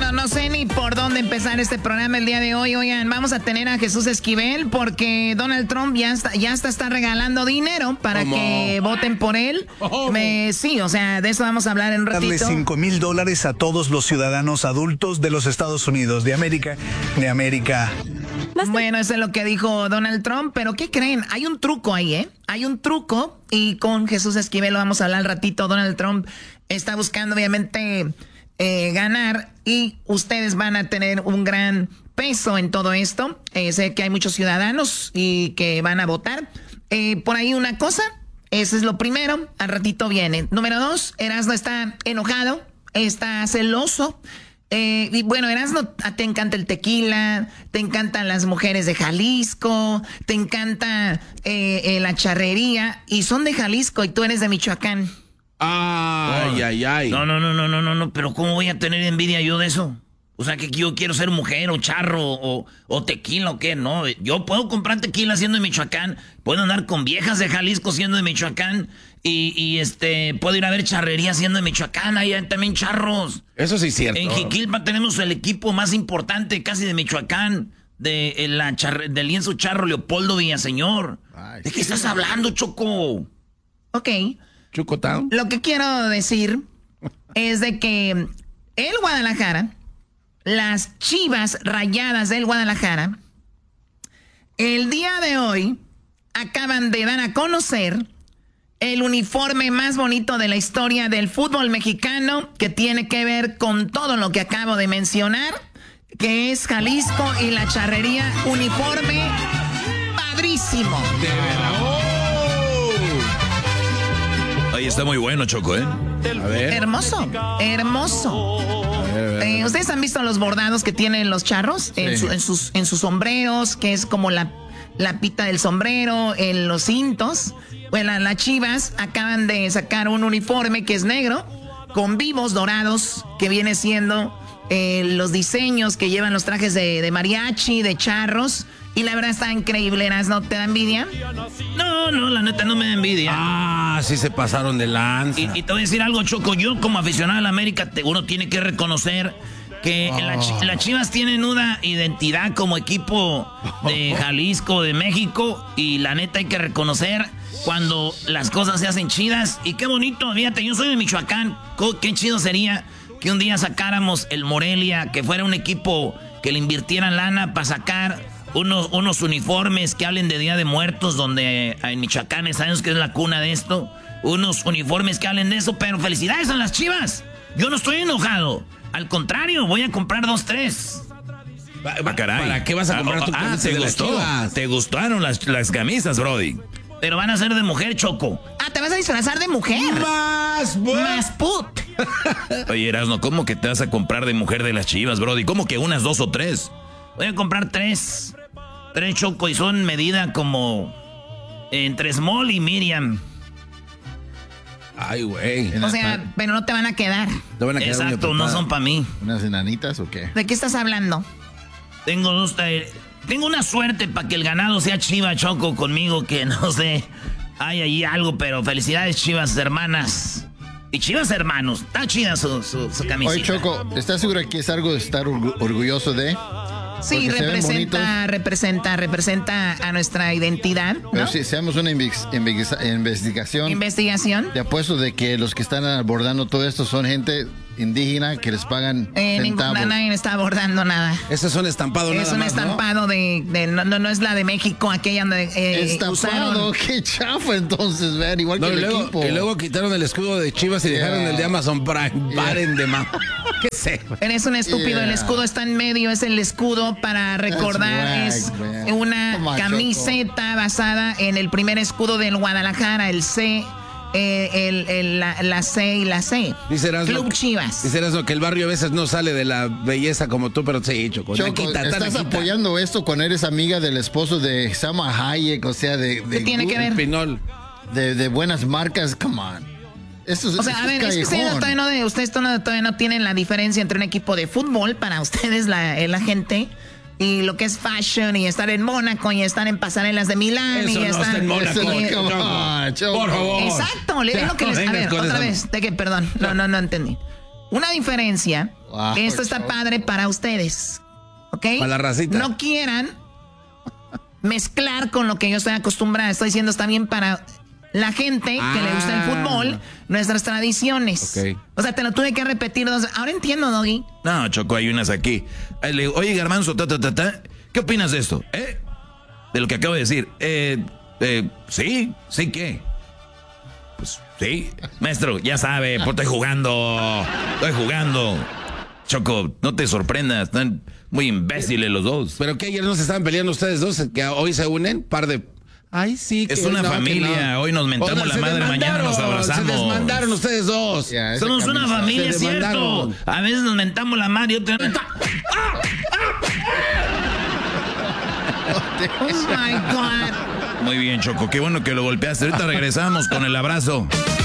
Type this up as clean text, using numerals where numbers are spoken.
Bueno, no sé ni por dónde empezar este programa el día de hoy. Oigan, vamos a tener a Jesús Esquivel porque Donald Trump ya está regalando dinero para que voten por él. Sí, o sea, de eso vamos a hablar en un ratito. Darle $5,000 a todos los ciudadanos adultos de los Estados Unidos, de América. Bueno, eso es lo que dijo Donald Trump, pero ¿qué creen? Hay un truco ahí, ¿eh? Hay un truco y con Jesús Esquivel lo vamos a hablar al ratito. Donald Trump está buscando, obviamente, ganar y ustedes van a tener un gran peso en todo esto. Sé que hay muchos ciudadanos y que van a votar. Por ahí una cosa, eso es lo primero, al ratito viene. Número 2, Erasmo está enojado, está celoso. Y bueno, Erasmo, te encanta el tequila, te encantan las mujeres de Jalisco, te encanta la charrería, y son de Jalisco y tú eres de Michoacán. Ay. No, pero ¿cómo voy a tener envidia yo de eso? O sea, que yo quiero ser mujer o charro o tequila o qué, no. Yo puedo comprar tequila siendo de Michoacán, puedo andar con viejas de Jalisco siendo de Michoacán y puedo ir a ver charrería siendo de Michoacán, ahí hay también charros. Eso sí es cierto. En Jiquilpan tenemos el equipo más importante casi de Michoacán, del lienzo charro Leopoldo Villaseñor. Ay, ¿de qué estás hablando, Choco? Ok. Chocotown. Lo que quiero decir es de que el Guadalajara, las Chivas Rayadas del Guadalajara, el día de hoy acaban de dar a conocer el uniforme más bonito de la historia del fútbol mexicano, que tiene que ver con todo lo que acabo de mencionar, que es Jalisco y la charrería. Uniforme padrísimo. De verdad. Ahí está muy bueno, Choco, ¿eh? A ver. Hermoso. A ver. ¿Ustedes han visto los bordados que tienen los charros? Sí. En sus sombreros, que es como la pita del sombrero, en los cintos. Bueno, las Chivas acaban de sacar un uniforme que es negro, con vivos dorados, que viene siendo los diseños que llevan los trajes de mariachi, de charros. Y la verdad está increíble, ¿no? ¿Te da envidia? No, la neta no me da envidia. Sí se pasaron de lanza. Y te voy a decir algo, Choco. Yo como aficionado a la América, uno tiene que reconocer que las Chivas tienen una identidad como equipo de Jalisco, de México. Y la neta hay que reconocer cuando las cosas se hacen chidas. Y qué bonito, fíjate, yo soy de Michoacán. Qué chido sería que un día sacáramos el Morelia, que fuera un equipo que le invirtieran lana para sacar unos uniformes que hablen de Día de Muertos, donde en Michoacán sabemos que es la cuna de esto. Unos uniformes que hablen de eso, pero felicidades a las Chivas. Yo no estoy enojado. Al contrario, voy a comprar 2, 3. Caray. ¿Para qué vas a comprar tu camisa de las Chivas? ¿Te gustaron las camisas, Brody? Pero van a ser de mujer, Choco. ¿Te vas a disfrazar de mujer? Más put. Oye, Erasno, ¿cómo que te vas a comprar de mujer de las Chivas, Brody? ¿Cómo que unas 2 o 3? Voy a comprar 3, Choco, y son medida como entre Small y Medium. Ay, güey. O sea, pero no te van a quedar. ¿Te van a quedar? Exacto, no son para mí. ¿Unas enanitas o qué? ¿De qué estás hablando? Tengo una suerte para que el ganado sea Chiva, Choco, conmigo, que no sé, hay ahí algo, pero felicidades, Chivas hermanas. Y Chivas hermanos, está chida su camiseta. Oye, Choco, ¿estás seguro que es algo de estar orgulloso de? Sí, representa a nuestra identidad, ¿no? Pero si hacemos una investigación. ¿Investigación? Te apuesto de que los que están abordando todo esto son gente indígena que les pagan centavos. Nadie está abordando nada. Ese es un estampado nada más, es un estampado, ¿no? No es la de México, aquella donde estampado, qué chafa entonces, vean, igual que el equipo. Y luego quitaron el escudo de Chivas y dejaron el de Amazon Prime. Paren de más. ¿Qué sé? Eres un estúpido, el escudo está en medio, es el escudo para recordar, es una camiseta basada en el primer escudo del Guadalajara, el C. La C y la C. Club Chivas. Dice Erasmo que el barrio a veces no sale de la belleza como tú, pero sí, Choco. ¿Estás apoyando esto cuando eres amiga del esposo de Salma Hayek? O sea, ¿qué tiene que ver? Pinol. De buenas marcas, come on. O sea, a ver, es que ustedes todavía no tienen la diferencia entre un equipo de fútbol, para ustedes la gente, y lo que es fashion, y estar en Mónaco, y estar en pasarelas de Milán. Eso y no está en Mónaco. Por favor. Exacto, le lo que les... A ver, otra vez. ¿De qué? Perdón, no entendí. una diferencia. Wow, esto está padre para ustedes. ¿Ok? Para la racita. No quieran mezclar con lo que yo estoy acostumbrada. Estoy diciendo está bien para la gente que le gusta el fútbol, nuestras tradiciones. Okay. O sea, te lo tuve que repetir 2 veces. Ahora entiendo, Doggy. No, Choco, hay unas aquí. Le digo, oye, Garbanzo, ¿qué opinas de esto? De lo que acabo de decir. Sí, ¿qué? Pues sí, maestro, ya sabe, pues estoy jugando. Choco, no te sorprendas, están muy imbéciles los dos. ¿Pero qué? ¿Ayer no se estaban peleando ustedes dos? ¿Que hoy se unen? Par de... Ay, sí. Es una familia, no. Hoy nos mentamos la madre, mañana nos abrazamos. Se desmandaron ustedes dos. Somos una familia, es cierto. A veces nos mentamos la madre y otra... Oh my God. Muy bien, Choco, qué bueno que lo golpeaste. Ahorita regresamos con el abrazo.